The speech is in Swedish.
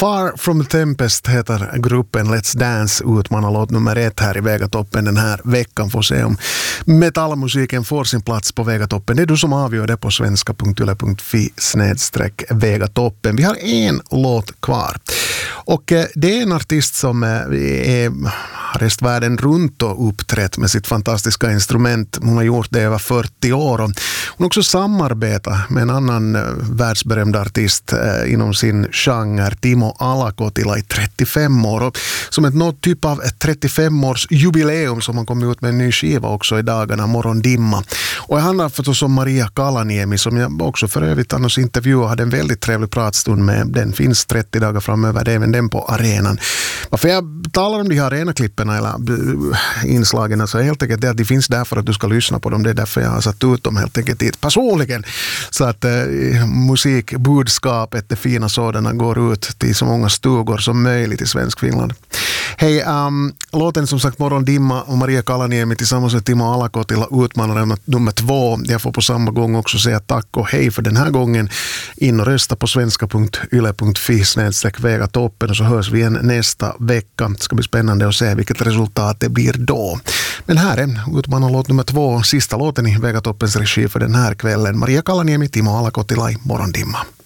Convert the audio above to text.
Far from Tempest heter gruppen Let's Dance, utmanarlåt nummer 1 här i Vegatoppen den här veckan. Får se om metallmusiken får sin plats på Vegatoppen. Det är du som avgör det på svenska.yle.fi/Vegatoppen. Vi har en låt kvar. Och det är en artist som har rest världen runt och uppträtt med sitt fantastiska instrument. Hon har gjort det över 40 år. Och hon har också samarbetat med en annan världsberömd artist inom sin genre, Timo Alakottila, i 35 år. Och som ett något typ av 35-års jubileum som han kom ut med en ny skiva också i dagarna, Morgondimma. Och det handlar förstås om Maria Kalaniemi, som jag också för övrigt annars intervjuade, hade en väldigt trevlig pratstund med. Den finns 30 dagar framöver, det är även den på arenan. Varför jag talar om de här arenaklipperna eller inslagen, så är helt enkelt det att de finns där för att du ska lyssna på dem. Det är därför jag har satt ut dem helt enkelt dit personligen. Så att musikbudskapet, det fina sådana, går ut till så många stugor som möjligt i svensk Finland. Hej, låten som sagt Morgondimma och Maria Kalaniemi tillsammans med Timo Alakottila, utmanare nummer 2. Jag får på samma gång också säga tack och hej för den här gången. In och rösta på svenska.yle.fi/Vegatoppen och så hörs vi igen nästa vecka. Det ska bli spännande att se vilket resultat det blir då. Men här är utmanarlåt nummer 2, sista låten i Vegatoppens regi för den här kvällen. Maria Kalaniemi, Timo Alakottila, Morgondimma.